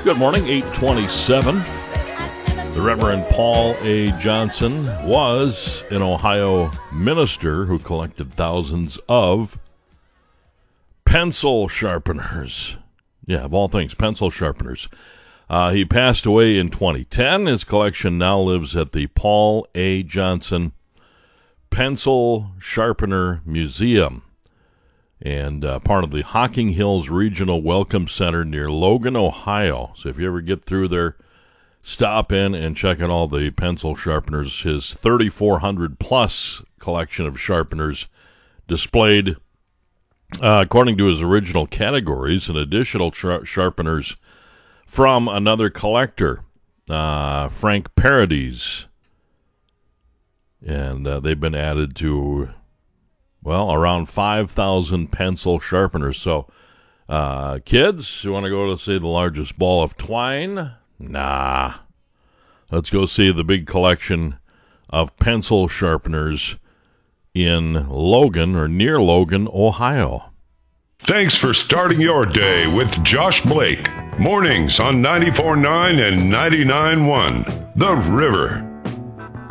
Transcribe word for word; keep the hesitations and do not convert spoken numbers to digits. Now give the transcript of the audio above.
Good morning, eight twenty-seven. The Reverend Paul A. Johnson was an Ohio minister who collected thousands of pencil sharpeners. Yeah, of all things, pencil sharpeners. Uh, he passed away in twenty ten. His collection now lives at the Paul A. Johnson Pencil Sharpener Museum, and uh, part of the Hocking Hills Regional Welcome Center near Logan, Ohio. So if you ever get through there, stop in and check out all the pencil sharpeners. His thirty-four hundred plus collection of sharpeners displayed, uh, according to his original categories, and additional tra- sharpeners from another collector, uh, Frank Paradis. And uh, they've been added to, well, around five thousand pencil sharpeners. So, uh, kids, you want to go to see the largest ball of twine? Nah. Let's go see the big collection of pencil sharpeners in Logan, or near Logan, Ohio. Thanks for starting your day with Josh Blake. Mornings on ninety-four point nine and ninety-nine point one. The River.